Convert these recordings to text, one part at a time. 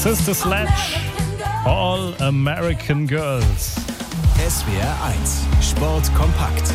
Sister Sledge, All American Girls. SWR 1, Sport kompakt.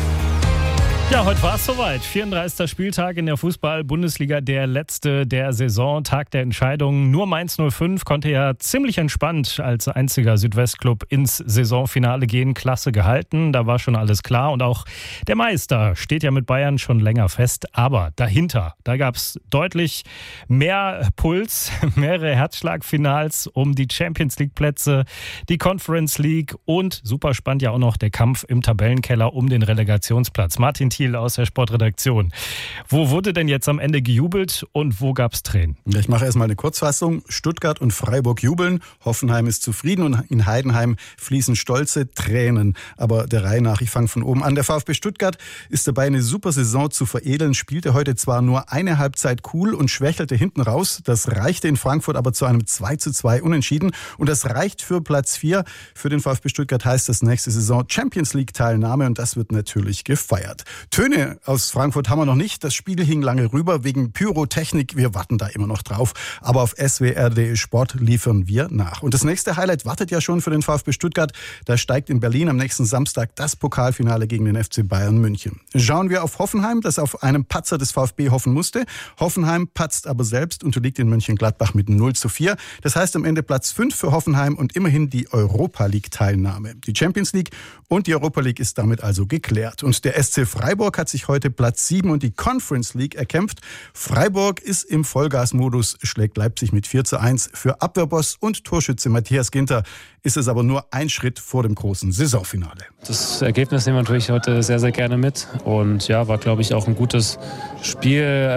Ja, heute war es soweit. 34. Spieltag in der Fußball-Bundesliga, der letzte der Saison, Tag der Entscheidung. Nur Mainz 05 konnte ja ziemlich entspannt als einziger Südwestclub ins Saisonfinale gehen. Klasse gehalten, da war schon alles klar. Und auch der Meister steht ja mit Bayern schon länger fest. Aber dahinter, da gab es deutlich mehr Puls, mehrere Herzschlagfinals um die Champions-League-Plätze, die Conference League und super spannend ja auch noch der Kampf im Tabellenkeller um den Relegationsplatz. Martin Thiel aus der Sportredaktion. Wo wurde denn jetzt am Ende gejubelt und wo gab es Tränen? Ja, ich mache erstmal eine Kurzfassung. Stuttgart und Freiburg jubeln, Hoffenheim ist zufrieden und in Heidenheim fließen stolze Tränen. Aber der Reihe nach, ich fange von oben an. Der VfB Stuttgart ist dabei, eine super Saison zu veredeln, spielte heute zwar nur eine Halbzeit cool und schwächelte hinten raus. Das reichte in Frankfurt aber zu einem 2:2 Unentschieden. Und das reicht für Platz 4. Für den VfB Stuttgart heißt das nächste Saison Champions League Teilnahme und das wird natürlich gefeiert. Töne aus Frankfurt haben wir noch nicht. Das Spiel hing lange rüber wegen Pyrotechnik. Wir warten da immer noch drauf. Aber auf swr.de Sport liefern wir nach. Und das nächste Highlight wartet ja schon für den VfB Stuttgart. Da steigt in Berlin am nächsten Samstag das Pokalfinale gegen den FC Bayern München. Schauen wir auf Hoffenheim, das auf einen Patzer des VfB hoffen musste. Hoffenheim patzt aber selbst, unterliegt in Mönchengladbach mit 0:4. Das heißt am Ende Platz 5 für Hoffenheim und immerhin die Europa League Teilnahme. Die Champions League und die Europa League ist damit also geklärt. Und der SC Freiburg hat sich heute Platz 7 und die Conference League erkämpft. Freiburg ist im Vollgasmodus, schlägt Leipzig mit 4:1. Für Abwehrboss und Torschütze Matthias Ginter ist es aber nur ein Schritt vor dem großen Saisonfinale. Das Ergebnis nehmen wir natürlich heute sehr, sehr gerne mit. Und ja, war, glaube ich, auch ein gutes Spiel,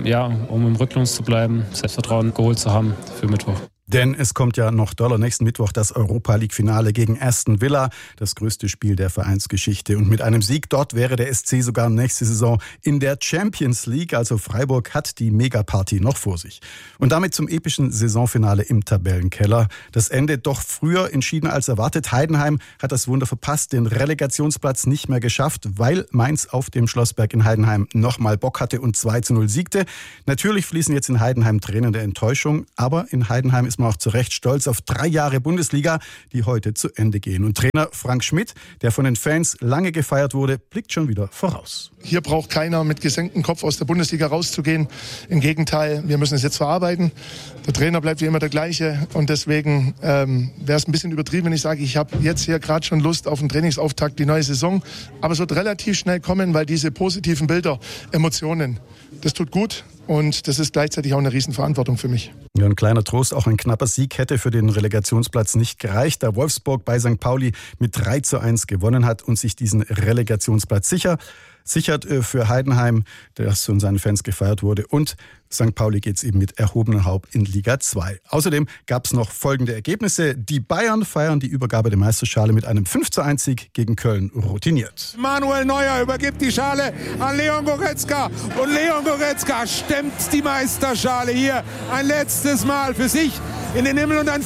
um im Rücklungs zu bleiben, Selbstvertrauen geholt zu haben für Mittwoch. Denn es kommt ja noch doller nächsten Mittwoch das Europa-League-Finale gegen Aston Villa, das größte Spiel der Vereinsgeschichte. Und mit einem Sieg dort wäre der SC sogar nächste Saison in der Champions League. Also Freiburg hat die Megaparty noch vor sich. Und damit zum epischen Saisonfinale im Tabellenkeller. Das Ende doch früher entschieden als erwartet. Heidenheim hat das Wunder verpasst, den Relegationsplatz nicht mehr geschafft, weil Mainz auf dem Schlossberg in Heidenheim nochmal Bock hatte und 2:0 siegte. Natürlich fließen jetzt in Heidenheim Tränen der Enttäuschung, aber in Heidenheim ist man auch zu Recht stolz auf 3 Jahre Bundesliga, die heute zu Ende gehen. Und Trainer Frank Schmidt, der von den Fans lange gefeiert wurde, blickt schon wieder voraus. Hier braucht keiner mit gesenktem Kopf aus der Bundesliga rauszugehen. Im Gegenteil, wir müssen es jetzt verarbeiten. Der Trainer bleibt wie immer der gleiche und deswegen wäre es ein bisschen übertrieben, wenn ich sage, ich habe jetzt hier gerade schon Lust auf einen Trainingsauftakt, die neue Saison. Aber es wird relativ schnell kommen, weil diese positiven Bilder, Emotionen, das tut gut. Und das ist gleichzeitig auch eine Riesenverantwortung für mich. Ja, ein kleiner Trost, auch ein knapper Sieg hätte für den Relegationsplatz nicht gereicht, da Wolfsburg bei St. Pauli mit 3:1 gewonnen hat und sich diesen Relegationsplatz sichert für Heidenheim, das von seinen Fans gefeiert wurde. Und St. Pauli geht es eben mit erhobenem Haupt in Liga 2. Außerdem gab es noch folgende Ergebnisse. Die Bayern feiern die Übergabe der Meisterschale mit einem 5:1-Sieg gegen Köln routiniert. Manuel Neuer übergibt die Schale an Leon Goretzka. Und Leon Goretzka stemmt die Meisterschale hier ein letztes Mal für sich in den Himmel und ein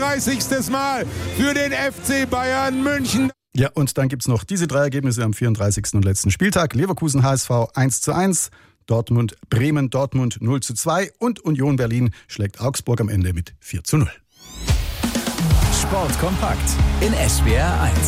34. Mal für den FC Bayern München. Ja, und dann gibt's noch diese 3 Ergebnisse am 34. und letzten Spieltag. Leverkusen HSV 1:1, Bremen Dortmund 0:2 und Union Berlin schlägt Augsburg am Ende mit 4:0. Sport kompakt in SWR 1.